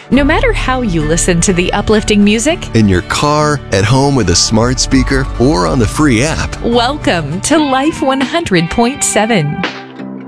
No matter how you listen to the uplifting music, in your car, at home with a smart speaker, or on the free app. welcome to Life 100.7.